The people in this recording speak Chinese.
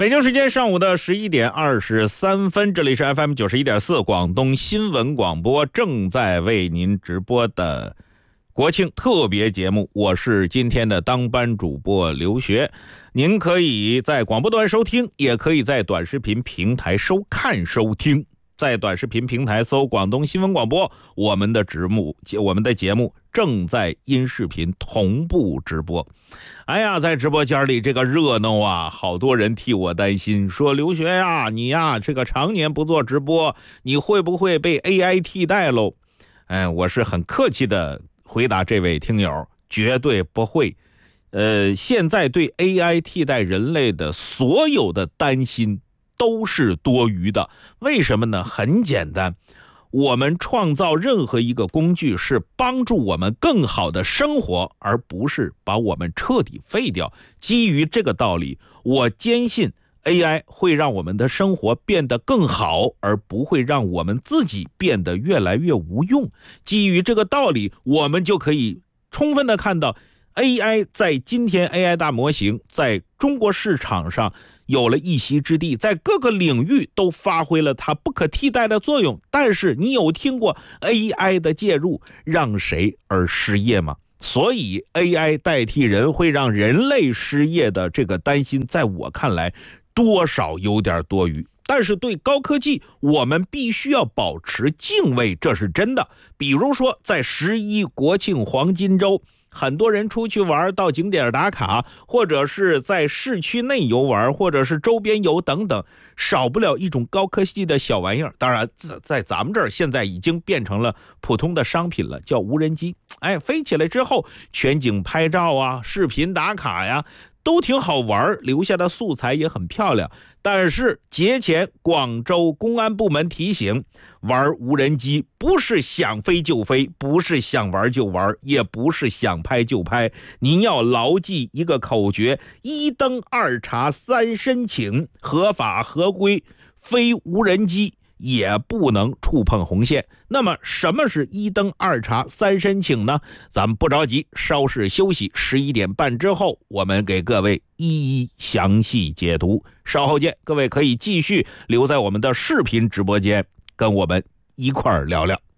北京时间上午的11点23分，这里是 FM 91.4广东新闻广播，正在为您直播的国庆特别节目，我是今天的当班主播刘学。您可以在广播端收听，也可以在短视频平台收看收听。在短视频平台搜广东新闻广播，我们的节目正在音视频同步直播。哎呀，在直播间里这个热闹啊，好多人替我担心，说刘学呀，你呀这个常年不做直播，你会不会被 AI 替代喽？我是很客气的回答这位听友，绝对不会。现在对 AI 替代人类的所有的担心都是多余的。为什么呢？很简单，我们创造任何一个工具是帮助我们更好的生活，而不是把我们彻底废掉。基于这个道理，我坚信 AI 会让我们的生活变得更好，而不会让我们自己变得越来越无用。基于这个道理，我们就可以充分的看到 AI 在今天 AI 大模型在中国市场上有了一席之地，在各个领域都发挥了它不可替代的作用。但是你有听过 AI 的介入让谁而失业吗？所以 AI 代替人会让人类失业的这个担心，在我看来多少有点多余。但是对高科技我们必须要保持敬畏，这是真的。比如说在11国庆黄金周，很多人出去玩，到景点打卡，或者是在市区内游玩，或者是周边游等等，少不了一种高科技的小玩意儿。当然在咱们这儿现在已经变成了普通的商品了，叫无人机。飞起来之后，全景拍照啊，视频打卡呀，都挺好玩，留下的素材也很漂亮。但是节前广州公安部门提醒，玩无人机不是想飞就飞，不是想玩就玩，也不是想拍就拍。您要牢记一个口诀：一登二查三申请，合法合规，非无人机也不能触碰红线。那么什么是一登二查三申请呢？咱们不着急，稍事休息，11点半之后我们给各位一一详细解读。稍后见，各位可以继续留在我们的视频直播间，跟我们一块儿聊聊。